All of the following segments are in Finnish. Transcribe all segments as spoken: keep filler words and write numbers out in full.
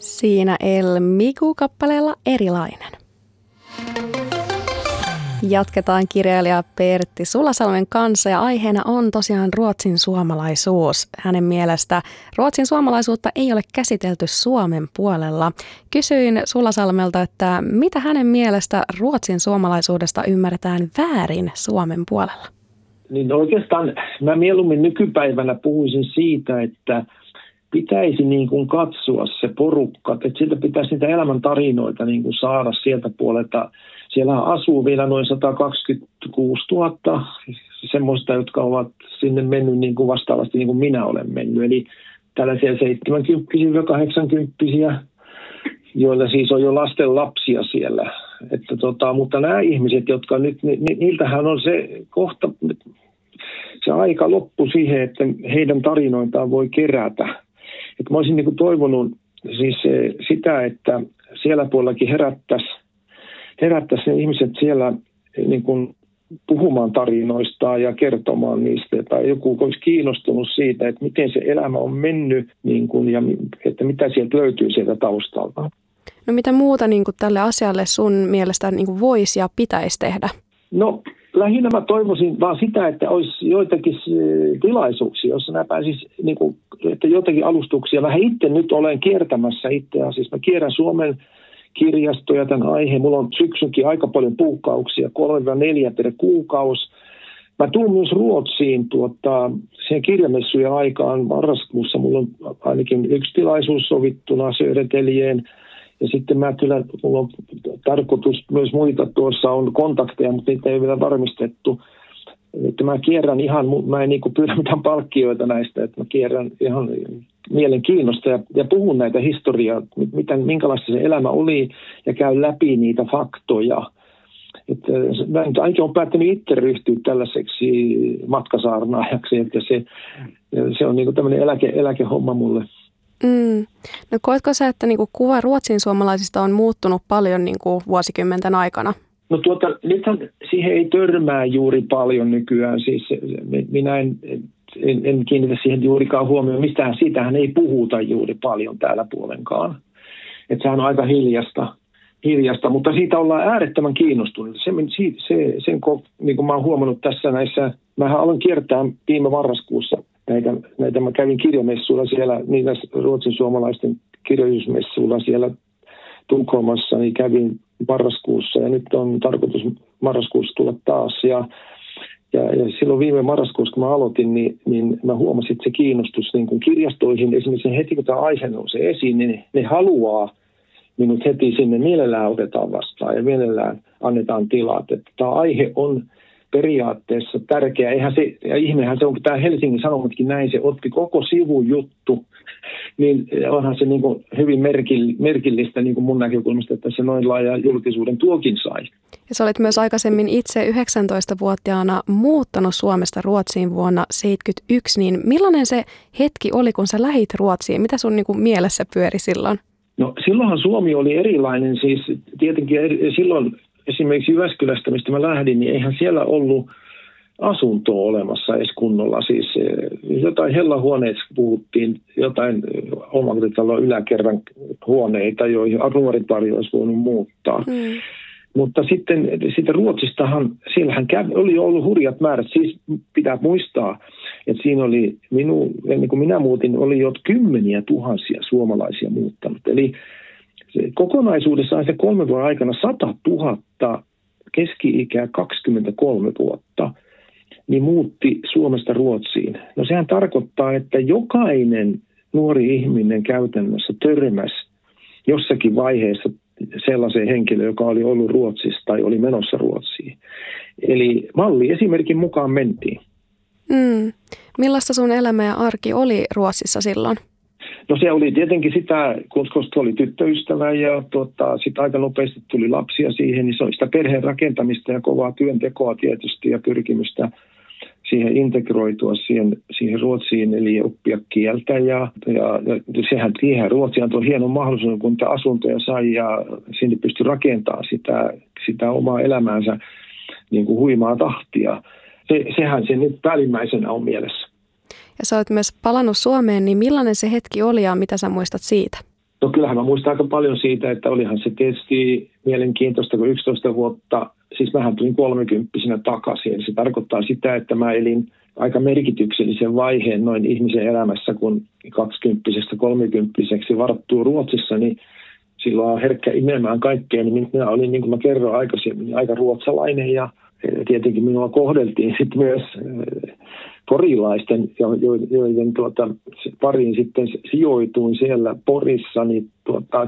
Siinä El Migu-kappaleella Erilainen. Jatketaan kirjailija Pertti Sulasalmen kanssa ja aiheena on tosiaan ruotsin suomalaisuus. Hänen mielestä ruotsin suomalaisuutta ei ole käsitelty Suomen puolella. Kysyin Sulasalmelta, että mitä hänen mielestä ruotsin suomalaisuudesta ymmärretään väärin Suomen puolella? Niin oikeastaan mä mieluummin nykypäivänä puhuisin siitä, että pitäisi niin kuin katsoa se porukka, että sieltä pitäisi niitä elämäntarinoita niin kuin saada sieltä puolelta. Siellä asuu vielä noin sata kaksikymmentäkuusituhatta semmoista, jotka ovat sinne mennyt niin kuin vastaavasti niin kuin minä olen mennyt. Eli tällaisia seitsemänkymppisiä kahdeksankymppisiä, joilla siis on jo lasten lapsia siellä. Että tota, mutta nämä ihmiset, jotka nyt, ni, niiltähän on se kohta, se aika loppu siihen, että heidän tarinoitaan voi kerätä. Että mä olisin niin kuin toivonut siis sitä, että siellä puolellakin herättäisi herättäisi ne ihmiset siellä niin kuin puhumaan tarinoistaan ja kertomaan niistä. Tai joku olisi kiinnostunut siitä, että miten se elämä on mennyt niin kuin, ja että mitä sieltä löytyy sieltä taustalta. No mitä muuta niin kuin tälle asialle sun mielestä niin kuin voisi ja pitäisi tehdä? No lähinnä mä toivoisin vaan sitä, että olisi joitakin tilaisuuksia, joissa nämä pääsis, niin kuin, että joitakin alustuksia. Vähän itse nyt olen kiertämässä itse asiassa. Mä kierrän Suomen kirjastoja tämän aiheen. Mulla on syksynkin aika paljon puukkauksia, kolme neljä per kuukausi. Mä tuun myös Ruotsiin tuota, sen kirjamessujen aikaan marraskuussa. Mulla on ainakin yksi tilaisuus sovittuna Södertäljeen. Ja sitten mä kyllä, mulla on tarkoitus myös muita, tuossa on kontakteja, mutta niitä ei ole vielä varmistettu. Että mä kierrän ihan, mä en niin kuin pyydä mitään palkkioita näistä, että mä kierrän ihan mielenkiinnosta ja, ja puhun näitä historiaa, mitä, minkälaista se elämä oli ja käyn läpi niitä faktoja. Että mä ainakin olen päättänyt itse ryhtyä tällaiseksi matkasaarnaajaksi, että se, se on niin kuin tämmöinen eläke, eläkehomma mulle. Mm. No koetko sä, että niinku kuva ruotsin suomalaisista on muuttunut paljon niinku vuosikymmenten aikana? No tuota, nythän siihen ei törmää juuri paljon nykyään. Siis minä en, en, en kiinnitä siihen juurikaan huomioon. Mistään siitähän ei puhuta juuri paljon täällä puolenkaan. Että sehän on aika hiljasta, hiljasta, mutta siitä ollaan äärettömän kiinnostuneita. Se, se, sen, niin kuin mä oon huomannut tässä näissä, mähän aloin kiertää viime marraskuussa näitä, näitä mä kävin kirjamessuilla siellä, niitä ruotsin suomalaisten kirjallisuusmessuilla siellä Tukholmassa, niin kävin marraskuussa ja nyt on tarkoitus marraskuussa tulla taas. Ja, ja, ja silloin viime marraskuussa, kun mä aloitin, niin, niin mä huomasin, että se kiinnostus niin kun kirjastoihin, esimerkiksi heti kun tämä aihe nousee esiin, niin ne haluaa minut heti sinne, mielellään otetaan vastaan ja mielellään annetaan tilat. Että tämä aihe on periaatteessa tärkeä. Eihän se, ja ihmehän se on, kun tämä Helsingin Sanomatkin näin, se otti koko sivujuttu, niin onhan se niin kuin hyvin merkillistä niin kuin mun näkökulmasta, että se noin laaja julkisuuden tuokin sai. Ja sä olit myös aikaisemmin itse yhdeksäntoistavuotiaana muuttanut Suomesta Ruotsiin vuonna seitsemänkymmentäyksi, niin millainen se hetki oli, kun sä lähit Ruotsiin? Mitä sun niin kuin mielessä pyöri silloin? No silloinhan Suomi oli erilainen, siis tietenkin eri, silloin esimerkiksi Jyväskylästä, mistä mä lähdin, niin eihän siellä ollut asuntoa olemassa edes kunnolla. Siis jotain hellahuoneista puhuttiin, jotain omakotitalon yläkerran huoneita, joihin nuorinpari olisi voinut muuttaa. Mm. Mutta sitten, sitten Ruotsistahan, siellähän kävi, oli ollut hurjat määrät. Siis pitää muistaa, että siinä oli, minu, ennen kuin minä muutin, oli jo kymmeniä tuhansia suomalaisia muuttanut. Eli kokonaisuudessaan se kolmen vuoden aikana sata tuhatta, keski-ikää kaksikymmentäkolme vuotta, niin muutti Suomesta Ruotsiin. No sehän tarkoittaa, että jokainen nuori ihminen käytännössä törmäsi jossakin vaiheessa sellaiseen henkilöön, joka oli ollut Ruotsissa tai oli menossa Ruotsiin. Eli malli esimerkin mukaan mentiin. Mm. Millaista sun elämä ja arki oli Ruotsissa silloin? No se oli tietenkin sitä, koska oli tyttöystävä ja tota, sitten aika nopeasti tuli lapsia siihen, niin se oli sitä perheen rakentamista ja kovaa työntekoa tietysti ja pyrkimystä siihen integroitua siihen, siihen Ruotsiin, eli oppia kieltä. Ja, ja, ja sehän siihen Ruotsiin tuo hieno mahdollisuus, kun niitä asuntoja sai ja sinne pystyi rakentamaan sitä, sitä omaa elämäänsä niin kuin huimaa tahtia. Se, sehän se nyt päällimmäisenä on mielessä. Ja sä olet myös palannut Suomeen, niin millainen se hetki oli ja mitä sä muistat siitä? No kyllähän mä muistan aika paljon siitä, että olihan se tietysti mielenkiintoista, kun yksitoista vuotta, siis mähän tulin kolmekymppisenä takaisin. Se tarkoittaa sitä, että mä elin aika merkityksellisen vaiheen noin ihmisen elämässä, kun kaksikymppisestä kolmekymppiseksi varttuu Ruotsissa, niin silloin on herkkä imemään kaikkea. Niin minä olin, niin kuin mä kerroin aikaisemmin, aika ruotsalainen ja tietenkin minua kohdeltiin sitten myös porilaisten, joiden tuota, pariin sitten sijoituin siellä Porissa, niin tuota,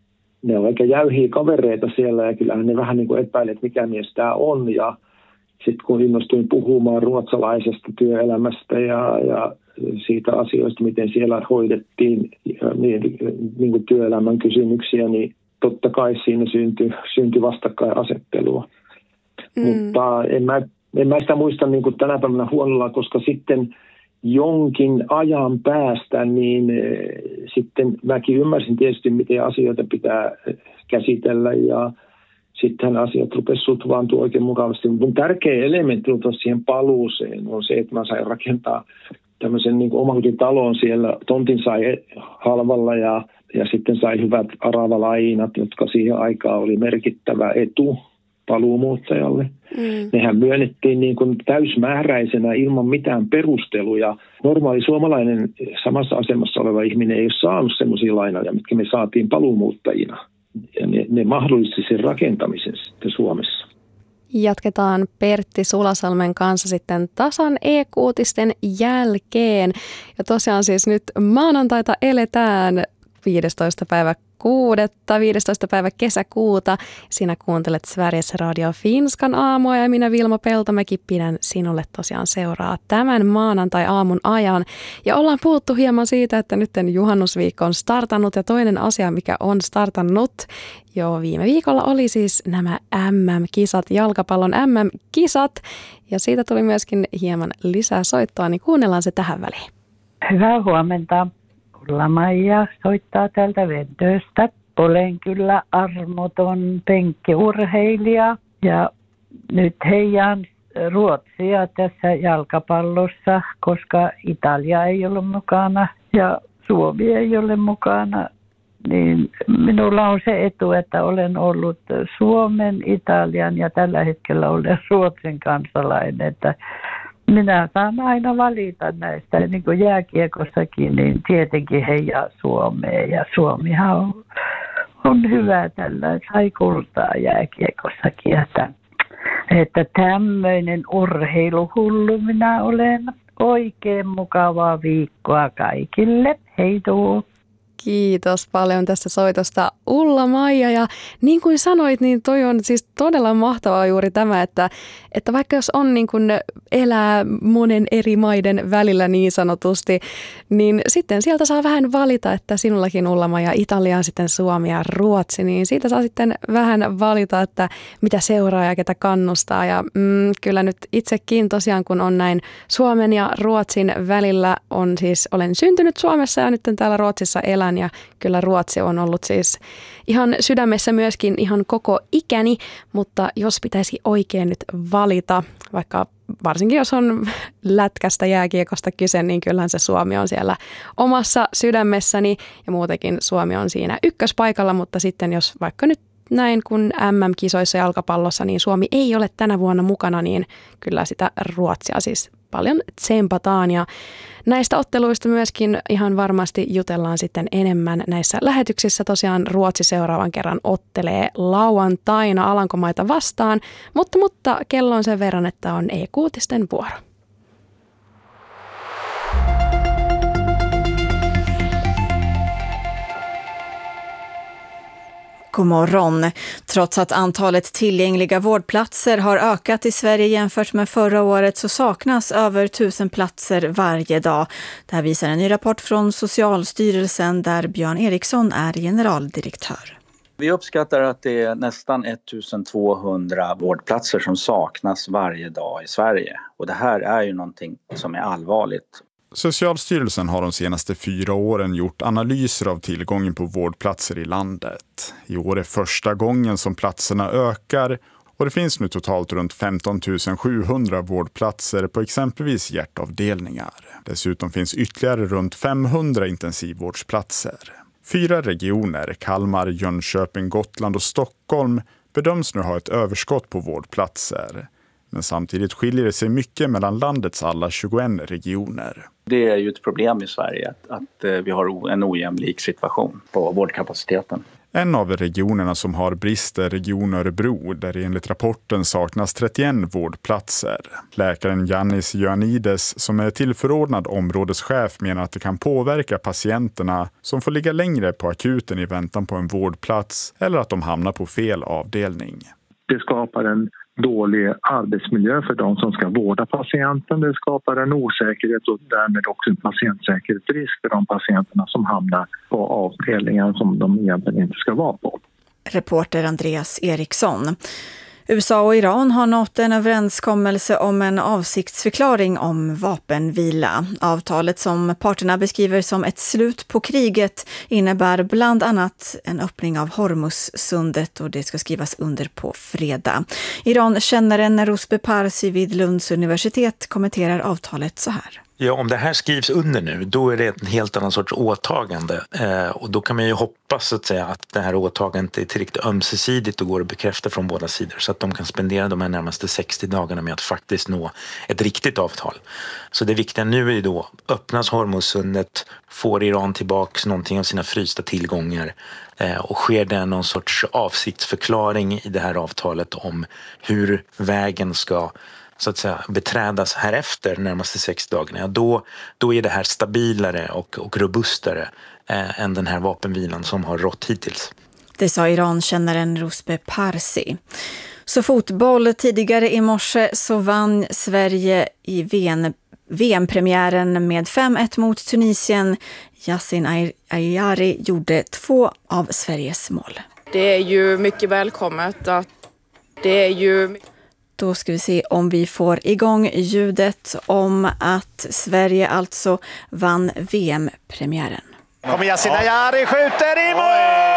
ne on aika jäyhiä kavereita siellä ja kyllähän ne vähän niin kuin epäilet, että mikä mies tämä on. Ja sitten kun innostuin puhumaan ruotsalaisesta työelämästä ja, ja siitä asioista, miten siellä hoidettiin niin, niin kuin työelämän kysymyksiä, niin totta kai siinä syntyi, syntyi vastakkainasettelua. Mm. Mutta en mä, en mä sitä muista niin kuin tänä päivänä huolella, koska sitten jonkin ajan päästä, niin sitten mäkin ymmärsin tietysti, miten asioita pitää käsitellä ja sittenhän asiat rupesi sutvaantua oikein mukavasti. Mun tärkeä elementti siihen paluuseen on se, että mä sain rakentaa tämmöisen niin kuin omakotitalon siellä. Tontin sai halvalla ja, ja sitten sai hyvät aravalainat, jotka siihen aikaan oli merkittävä etu paluumuuttajalle. Mm. Nehän myönnettiin niin kuin täysmääräisenä ilman mitään perusteluja. Normaali suomalainen samassa asemassa oleva ihminen ei ole saanut sellaisia lainoja, mitkä me saatiin paluumuuttajina. Ja ne, ne mahdollisti sen rakentamisen sitten Suomessa. Jatketaan Pertti Sulasalmen kanssa sitten tasan E-kuutisten jälkeen. Ja tosiaan siis nyt maanantaita eletään viidestoista päivä kuudetta, viidestoista päivä kesäkuuta. Sinä kuuntelet Sveriges Radio Finskan aamua ja minä Vilma Peltomäki pidän sinulle tosiaan seuraa tämän maanantai-aamun ajan. Ja ollaan puhuttu hieman siitä, että nyt juhannusviikko on startannut ja toinen asia, mikä on startannut jo viime viikolla oli siis nämä M M-kisat, jalkapallon M M-kisat. Ja siitä tuli myöskin hieman lisää soittoa, niin kuunnellaan se tähän väliin. Hyvää huomenta. Ulla-Maija soittaa täältä Veddöstä. Olen kyllä armoton penkkiurheilija ja nyt heijaan Ruotsia tässä jalkapallossa, koska Italia ei ole mukana ja Suomi ei ole mukana. Niin minulla on se etu, että olen ollut Suomen, Italian ja tällä hetkellä olen Ruotsin kansalainen, että minä saan aina valita näistä, niin kuin jääkiekossakin, niin tietenkin heijaa Suomeen. Ja Suomihan on, on hyvä tällä, sai kultaa jääkiekossakin. Että, että tämmöinen urheiluhullu minä olen. Oikein mukavaa viikkoa kaikille. Heituu! Kiitos paljon tästä soitosta Ulla-Maija ja niin kuin sanoit, niin toi on siis todella mahtavaa juuri tämä, että, että vaikka jos on niin kuin elää monen eri maiden välillä niin sanotusti, niin sitten sieltä saa vähän valita, että sinullakin Ulla-Maija Italia, sitten Suomi ja Ruotsi, niin siitä saa sitten vähän valita, että mitä seuraa ja ketä kannustaa ja mm, kyllä nyt itsekin tosiaan kun on näin Suomen ja Ruotsin välillä on siis, olen syntynyt Suomessa ja nyt täällä Ruotsissa elän ja kyllä Ruotsi on ollut siis ihan sydämessä myöskin ihan koko ikäni, mutta jos pitäisi oikein nyt valita, vaikka varsinkin jos on lätkästä jääkiekosta kyse, niin kyllähän se Suomi on siellä omassa sydämessäni ja muutenkin Suomi on siinä ykköspaikalla, mutta sitten jos vaikka nyt näin kun M M-kisoissa jalkapallossa, niin Suomi ei ole tänä vuonna mukana, niin kyllä sitä Ruotsia siis paljon tsempataan ja näistä otteluista myöskin ihan varmasti jutellaan sitten enemmän näissä lähetyksissä. Tosiaan Ruotsi seuraavan kerran ottelee lauantaina Alankomaita vastaan, mutta, mutta kello on sen verran, että on E-kuutisten vuoro. God morgon. Trots att antalet tillgängliga vårdplatser har ökat i Sverige jämfört med förra året så saknas över tusen platser varje dag. Det här visar en ny rapport från Socialstyrelsen där Björn Eriksson är generaldirektör. Vi uppskattar att det är nästan ettusentvåhundra vårdplatser som saknas varje dag i Sverige. Och det här är ju någonting som är allvarligt. Socialstyrelsen har de senaste fyra åren gjort analyser av tillgången på vårdplatser i landet. I år är första gången som platserna ökar och det finns nu totalt runt femton tusen sjuhundra vårdplatser på exempelvis hjärtavdelningar. Dessutom finns ytterligare runt femhundra intensivvårdsplatser. Fyra regioner, Kalmar, Jönköping, Gotland och Stockholm, bedöms nu ha ett överskott på vårdplatser. Men samtidigt skiljer det sig mycket mellan landets alla tjugoen regioner. Det är ju ett problem i Sverige att, att vi har en ojämlik situation på vårdkapaciteten. En av regionerna som har brister är Region Örebro, där det enligt rapporten saknas trettioen vårdplatser. Läkaren Yannis Ioannidis, som är tillförordnad områdeschef, menar att det kan påverka patienterna som får ligga längre på akuten i väntan på en vårdplats eller att de hamnar på fel avdelning. Det skapar en dålig arbetsmiljö för de som ska vårda patienten. Det skapar en osäkerhet och därmed också en patientsäkerhetsrisk för de patienterna som hamnar på avdelningar som de egentligen inte ska vara på. Reporter Andreas Eriksson. U S A och Iran har nått en överenskommelse om en avsiktsförklaring om vapenvila. Avtalet, som parterna beskriver som ett slut på kriget, innebär bland annat en öppning av Hormuzsundet, och det ska skrivas under på fredag. Iran-kännaren Rusbe Parsi vid Lunds universitet kommenterar avtalet så här. Ja, om det här skrivs under nu, då är det en helt annan sorts åtagande. Eh, och då kan man ju hoppas att, säga, att det här åtagandet är tillräckligt ömsesidigt och går att bekräfta från båda sidor. Så att de kan spendera de här närmaste sextio dagarna med att faktiskt nå ett riktigt avtal. Så det viktiga nu är ju då, öppnas Hormuzsundet, får Iran tillbaka någonting av sina frysta tillgångar. Eh, och sker det någon sorts avsiktsförklaring i det här avtalet om hur vägen ska så att säga beträdas härefter närmaste sex dagarna, ja, då, då är det här stabilare och, och robustare eh, än den här vapenvilan som har rått hittills. Det sa Iran-kännaren Rusbe Parsi. Så fotboll, tidigare i morse så vann Sverige i V M-premiären med fem ett mot Tunisien. Yasin Ayari gjorde två av Sveriges mål. Det är ju mycket välkommet att det är ju... Då ska vi se om vi får igång ljudet om att Sverige alltså vann V M-premiären. Kommer Yasin Ayari, skjuter i mål!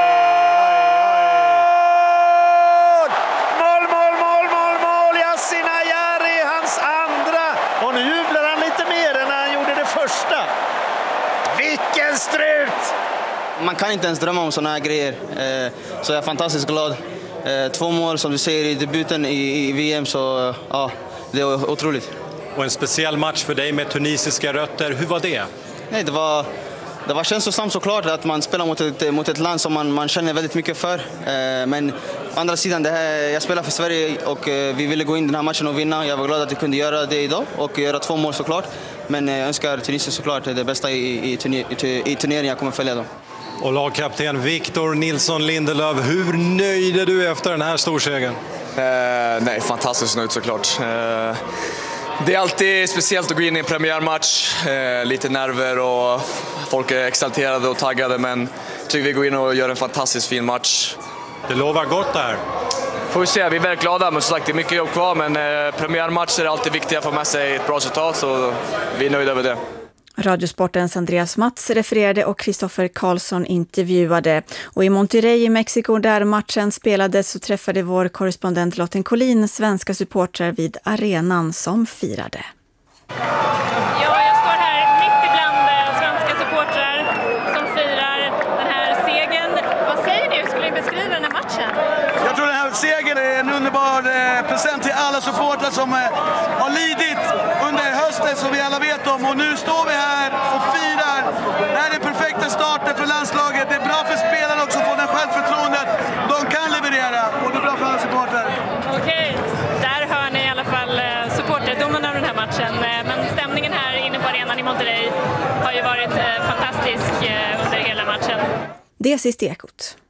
Mål, mål, mål, mål, mål! Yasin Ayari, hans andra! Och nu jublar han lite mer än när han gjorde det första. Vilken strut! Man kan inte ens drömma om såna här grejer. Så jag är fantastiskt glad. Två mål som du säger i debuten i, i V M, så ja, det är otroligt. Och en speciell match för dig med tunisiska rötter. Hur var det? Nej, det var, det var känslosamt såklart att man spelar mot ett, mot ett land som man, man känner väldigt mycket för. Men å andra sidan, det här, jag spelar för Sverige och vi ville gå in i den här matchen och vinna. Jag var glad att jag kunde göra det idag och göra två mål såklart. Men jag önskar Tunisien såklart det bästa i, i, i, i turneringen. Jag kommer följa dem. Och lagkapten Victor Nilsson Lindelöf, hur nöjd är du efter den här storsegern? Eh, nej, fantastiskt nöjd såklart. Eh, det är alltid speciellt att gå in i en premiärmatch. Eh, lite nerver och folk är exalterade och taggade, men jag tycker vi går in och gör en fantastiskt fin match. Det lovar gott där. Får vi se, vi är väldigt glada, men som sagt det är mycket jobb kvar, men eh, premiärmatcher är alltid viktiga att få med sig ett bra resultat, så vi är nöjda med det. Radiosportens Andreas Mats refererade och Kristoffer Karlsson intervjuade. Och i Monterrey i Mexiko, där matchen spelades, så träffade vår korrespondent Lotten Collin svenska supportrar vid arenan som firade. Ja, jag står här mitt ibland svenska supportrar som firar den här segern. Vad säger ni? Hur skulle ni beskriva den här matchen? Jag tror den här segern är en underbar present till alla supportrar som har lidit under hösten, som vi alla vet om. Och nu står vi här och firar. Det här är perfekta starten för landslaget. Det är bra för spelarna också att få den självförtroendet. De kan leverera och det är bra för alla supportrar. Okej, där hör ni i alla fall supporterdomen av den här matchen. Men stämningen här inne på arenan i Monterrey har ju varit fantastisk under hela matchen. Det är sist i Ekot.